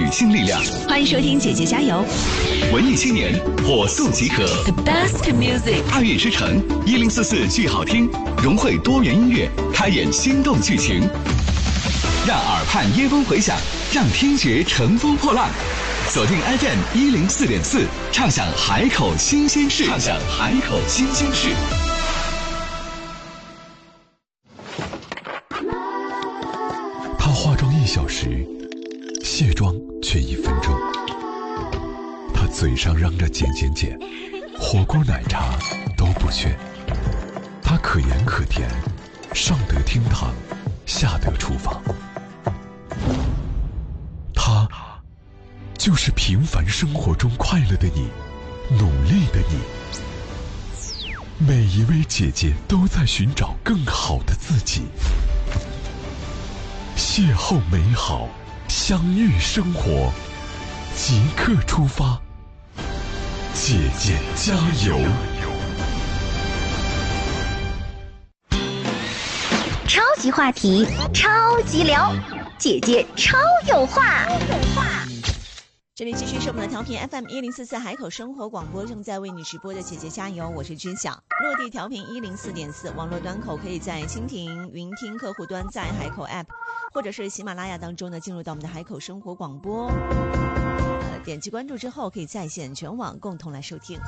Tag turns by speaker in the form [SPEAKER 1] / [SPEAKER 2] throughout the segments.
[SPEAKER 1] 女性力量。
[SPEAKER 2] 欢迎收听姐姐加油，
[SPEAKER 1] 文艺青年火速集合
[SPEAKER 2] The best music，
[SPEAKER 1] 爱乐之城1044剧好听，融汇多元音乐，开演心动剧情，让耳畔耶风回响，让听觉乘风破浪。锁定 FM 104.4，畅享海口新鲜事，畅享海口新鲜事。
[SPEAKER 3] 她化妆1小时，卸妆却1分钟。她嘴上嚷着减减减，火锅奶茶都不缺。她可盐可甜，上得厅堂，下得厨房。她就是平凡生活中快乐的你，努力的你。每一位姐姐都在寻找更好的自己。邂逅美好，相遇生活，即刻出发。姐姐加油！
[SPEAKER 4] 超级话题，超级聊，姐姐超有话。
[SPEAKER 2] 这里继续是我们的调频 FM 1044海口生活广播，正在为你直播的姐姐加油，我是知晓。落地调频104.4，网络端口可以在蜻蜓、云听客户端，在海口 App 或者是喜马拉雅当中呢，进入到我们的海口生活广播。点击关注之后，可以在线全网共同来收听。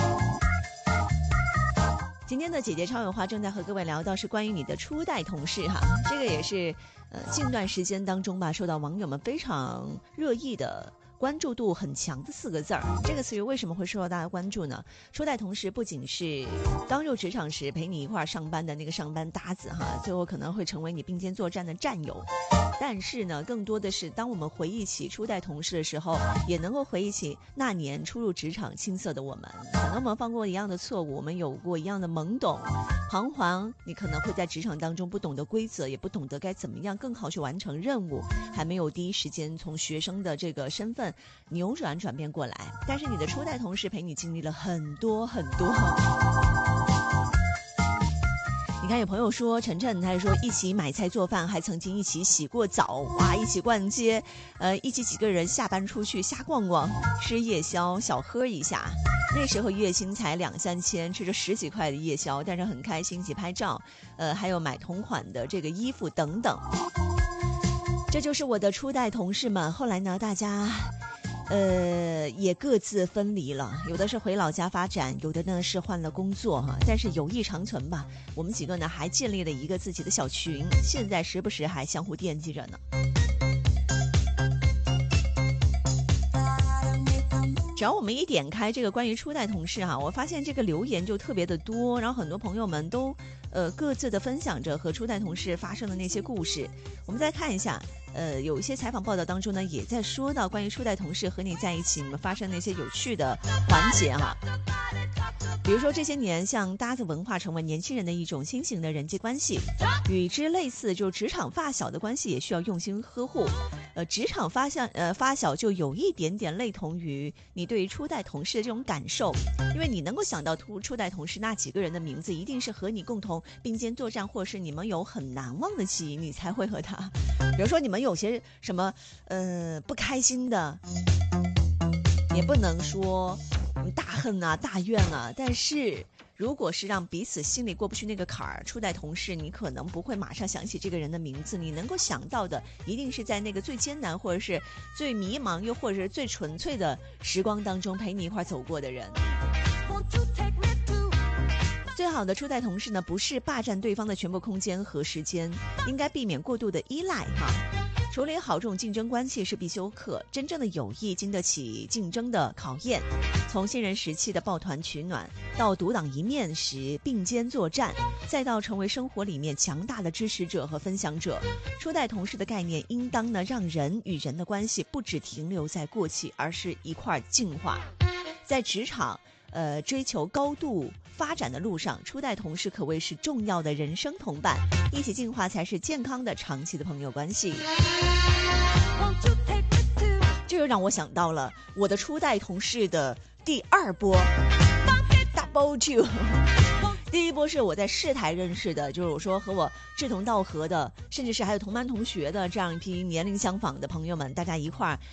[SPEAKER 2] 今天的姐姐超有话正在和各位聊到是关于你的初代同事哈，这个也是近段时间当中吧，受到网友们非常热议的。关注度很强的4个字儿，这个词语为什么会受到大家关注呢？初代同事不仅是刚入职场时陪你一块儿上班的那个上班搭子哈，最后可能会成为你并肩作战的战友。但是呢，更多的是当我们回忆起初代同事的时候，也能够回忆起那年初入职场青涩的我们。可能我们犯过一样的错误，我们有过一样的懵懂、彷徨。你可能会在职场当中不懂得规则，也不懂得该怎么样更好去完成任务，还没有第一时间从学生的这个身份转变过来。但是你的初代同事陪你经历了很多很多。你看有朋友说晨晨，他说一起买菜做饭，还曾经一起洗过澡，哇，一起逛街，一起几个人下班出去瞎逛逛，吃夜宵小喝一下。那时候月薪才2-3千，吃着10几块的夜宵，但是很开心，一起拍照，还有买同款的这个衣服等等。这就是我的初代同事们。后来呢，大家也各自分离了，有的是回老家发展，有的呢是换了工作哈。但是友谊长存吧，我们几个呢还建立了一个自己的小群，现在时不时还相互惦记着呢。只要我们一点开这个关于初代同事哈，我发现这个留言就特别的多，然后很多朋友们都各自的分享着和初代同事发生的那些故事。我们再看一下，有一些采访报道当中呢，也在说到关于初代同事和你在一起，你们发生那些有趣的环节哈。比如说这些年，像搭子文化成为年轻人的一种新型的人际关系，与之类似，就职场发小的关系也需要用心呵护。职场发小就有一点点类同于你对于初代同事的这种感受，因为你能够想到初代同事那几个人的名字，一定是和你共同并肩作战，或是你们有很难忘的记忆，你才会和他。比如说你们有些什么不开心的，也不能说大恨啊大怨啊，但是如果是让彼此心里过不去那个坎儿，初代同事你可能不会马上想起这个人的名字，你能够想到的一定是在那个最艰难或者是最迷茫又或者是最纯粹的时光当中陪你一块走过的人。最好的初代同事呢，不是霸占对方的全部空间和时间，应该避免过度的依赖哈。处理好这种竞争关系是必修课，真正的友谊经得起竞争的考验。从新人时期的抱团取暖，到独当一面时并肩作战，再到成为生活里面强大的支持者和分享者，初代同事的概念应当呢，让人与人的关系不只停留在过去，而是一块进化。在职场追求高度发展的路上，初代同事可谓是重要的人生同伴，一起进化才是健康的长期的朋友关系。这又让我想到了我的初代同事的第2波 Double Two。 第一波是我在市台认识的，就是我说和我志同道合的，甚至是还有同班同学的这样一批年龄相仿的朋友们，大家一块儿